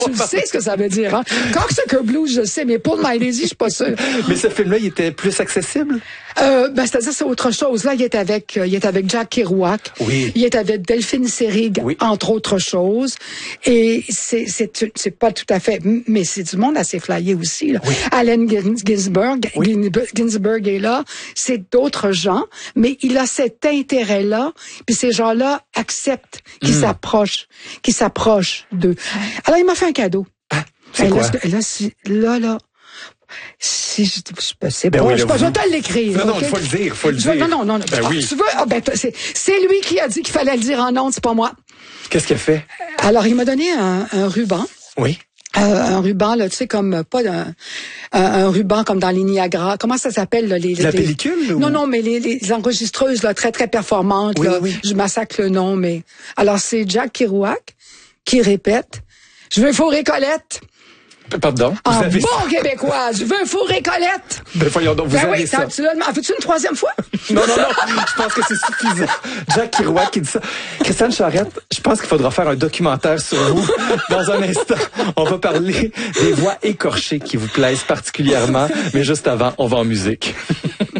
Tu sais ce que ça veut dire, hein? Cocksucker Blues, je sais, mais Paul My Daisy, je suis pas sûre. Mais ce film-là, il était plus accessible? C'est-à-dire, c'est autre chose. Là, il est avec Jack Kerouac. Oui. Il est avec Delphine Seyrig, oui. entre autres choses. Et c'est pas tout à fait, mais c'est du monde assez flyé aussi, là. Oui. Allen Ginsberg est là. C'est d'autres gens, mais il a cet intérêt-là. Puis ces gens-là acceptent qu'ils s'approchent d'eux. Alors, il m'a fait un cadeau. Ah, c'est quoi? Là, si je sais pas, oui, je vais te l'écrire. Non, faut le dire. Non. Ben oui. Tu veux, c'est lui qui a dit qu'il fallait le dire en ondes, c'est pas moi. Qu'est-ce qu'il a fait? Alors, il m'a donné un ruban. Oui. Un ruban, là, tu sais, comme, pas un ruban comme dans les Niagara. Comment ça s'appelle, là, la pellicule? Non, mais les enregistreuses, là, très, très performantes, oui, là. Oui. Je massacre le nom, mais. Alors, c'est Jack Kerouac qui répète. Je veux fourrer Colette. Pardon? En bon québécois, je veux fourrer Colette. Ben voyons donc, vous avez ça. Veux-tu une troisième fois? Non, je pense que c'est suffisant. Jack Kerouac qui dit ça. Christiane Charette, je pense qu'il faudra faire un documentaire sur vous. Dans un instant, on va parler des voix écorchées qui vous plaisent particulièrement. Mais juste avant, on va en musique.